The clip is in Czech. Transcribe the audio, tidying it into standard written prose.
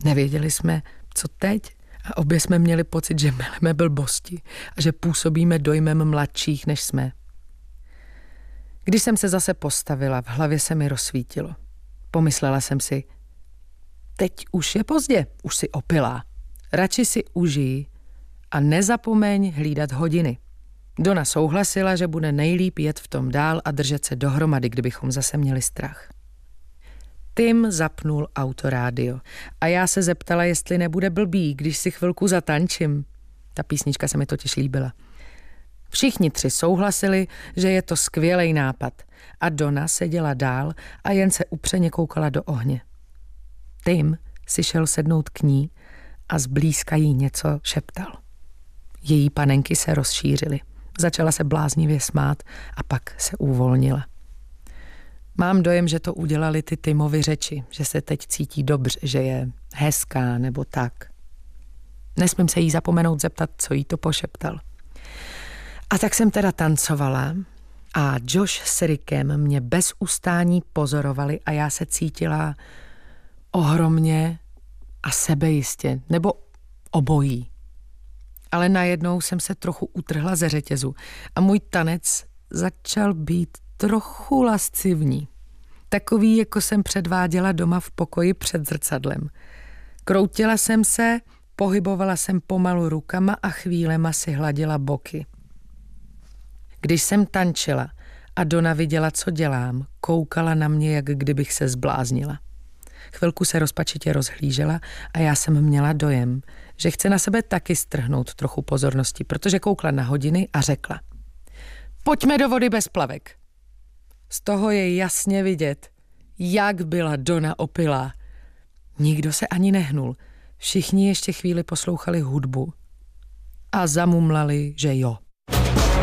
Nevěděli jsme, co teď, a obě jsme měli pocit, že meleme blbosti a že působíme dojmem mladších, než jsme. Když jsem se zase postavila, v hlavě se mi rozsvítilo. Pomyslela jsem si, teď už je pozdě, už si opilá. Radši si užij a nezapomeň hlídat hodiny. Donna souhlasila, že bude nejlíp jet v tom dál a držet se dohromady, kdybychom zase měli strach. Tim zapnul autorádio a já se zeptala, jestli nebude blbý, když si chvilku zatančím. Ta písnička se mi totiž líbila. Všichni tři souhlasili, že je to skvělej nápad a Donna seděla dál a jen se upřeně koukala do ohně. Tim si šel sednout k ní a zblízka jí něco šeptal. Její panenky se rozšířily. Začala se bláznivě smát a pak se uvolnila. Mám dojem, že to udělali ty Timovy řeči, že se teď cítí dobře, že je hezká nebo tak. Nesmím se jí zapomenout zeptat, co jí to pošeptal. A tak jsem teda tancovala a Josh s Rickem mě bez ustání pozorovali a já se cítila ohromně a sebejistě, nebo obojí. Ale najednou jsem se trochu utrhla ze řetězu a můj tanec začal být trochu lascivní. Takový, jako jsem předváděla doma v pokoji před zrcadlem. Kroutila jsem se, pohybovala jsem pomalu rukama a chvílema si hladila boky. Když jsem tančila a Donna viděla, co dělám, koukala na mě, jak kdybych se zbláznila. Chvilku se rozpačitě rozhlížela a já jsem měla dojem, že chce na sebe taky strhnout trochu pozornosti, protože koukla na hodiny a řekla: Pojďme do vody bez plavek. Z toho je jasně vidět, jak byla Donna opilá. Nikdo se ani nehnul. Všichni ještě chvíli poslouchali hudbu a zamumlali, že jo.